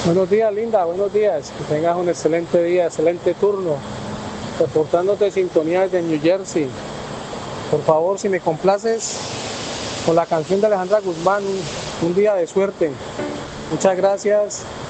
Buenos días, Linda, buenos días. Que tengas un excelente día, excelente turno. Reportándote sintonía desde New Jersey. Por favor, si me complaces con la canción de Alejandra Guzmán, un día de suerte. Muchas gracias.